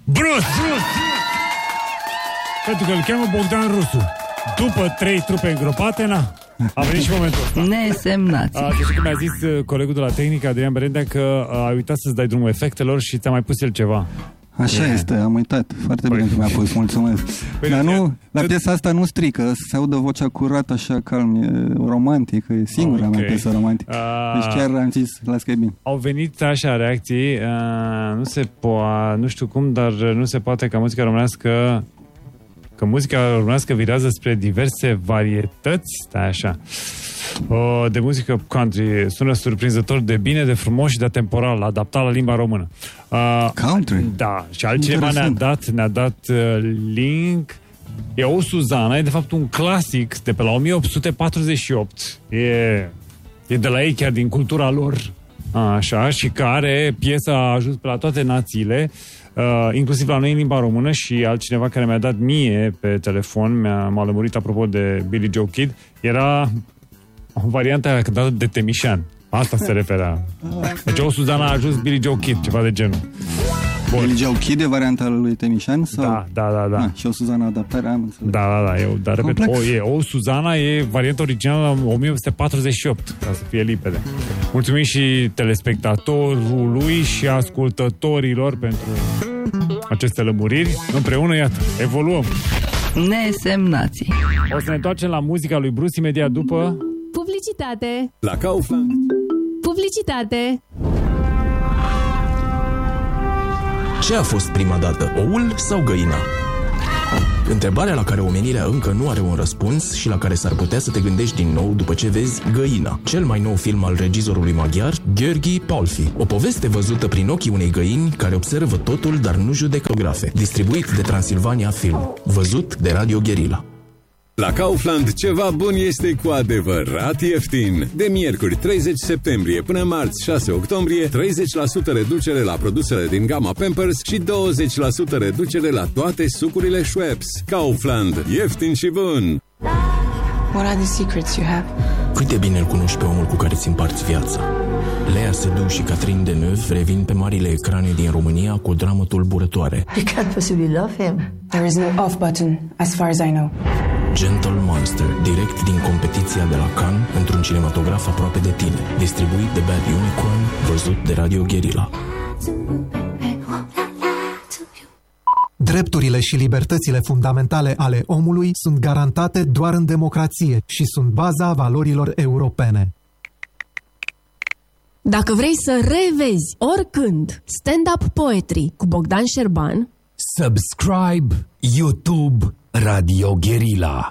Brus! Pentru că îl cheamă Bogdan Rusu. După 3 trupe îngropate, a venit și momentul ăsta. Nesemnați. Deci că mi-a zis colegul de la tehnică, Adrian Berendea, că a uitat să-ți dai drumul efectelor și ți-a mai pus el ceva. Așa este, am uitat. Foarte bine că mi-a pus, mulțumesc. Dar nu, la piesa asta nu strică, se audă vocea curată, așa calm, e romantică, e singura mea piesă romantică. Deci chiar am zis, las că e bine. Au venit așa reacții, nu știu cum, dar nu se poate ca muzica românească, că muzica românească virează spre diverse varietăți, stai așa, de muzică country, sună surprinzător de bine, de frumos și de atemporal, adaptat la limba română. Country? Da, și altcineva ne-a dat link. E O Suzana, e de fapt un clasic de pe la 1848. E de la ei chiar din cultura lor. Așa, și care piesa a ajuns pe la toate națiile, inclusiv la noi în limba română, și altcineva care mi-a dat mie pe telefon, m-a lămurit apropo de Billy Joe Kid, era o variantă cântată de Temișan. Asta se referea. Deci O Suzana a ajuns Billy Joe Kid, ceva de genul. Bun. Billy Joe Kid e varianta lui Temișan? Sau? Da. Și O Suzana adaptarea, am înțeles. Dar repet, O Suzana e varianta originală 1848, ca să fie limpede. Mulțumim și telespectatorului și ascultătorilor pentru aceste lămuriri. Împreună, iată, evoluăm. Nesemnații. O să ne întoarcem la muzica lui Bruce imediat după publicitate. La Kaufland. Publicitate. Ce a fost prima dată, oul sau găina? Întrebarea la care omenirea încă nu are un răspuns și la care s-ar putea să te gândești din nou după ce vezi Găina, cel mai nou film al regizorului maghiar Gheorghi Paulfi. O poveste văzută prin ochii unei găini care observă totul, dar nu judecă grafe. Distribuit de Transilvania Film. Văzut de Radio Guerilla. La Kaufland, ceva bun este cu adevărat ieftin. De miercuri 30 septembrie până marți 6 octombrie, 30% reducere la produsele din gama Pampers și 20% reducere la toate sucurile Schweppes. Kaufland, ieftin și bun! What are the secrets you have? Cât de bine îl cunoști pe omul cu care ți împarți viața? Lea Seydoux și Catherine Deneuve revin pe marile ecrane din România cu o dramă tulburătoare. You can't possibly love him. There is no off button, as far as I know. Gentle Monster, direct din competiția de la Cannes, într-un cinematograf aproape de tine. Distribuit de Bad Unicorn, văzut de Radio Guerilla. Drepturile și libertățile fundamentale ale omului sunt garantate doar în democrație și sunt baza valorilor europene. Dacă vrei să revezi oricând stand-up poetry cu Bogdan Șerban, subscribe YouTube Radio Guerilla.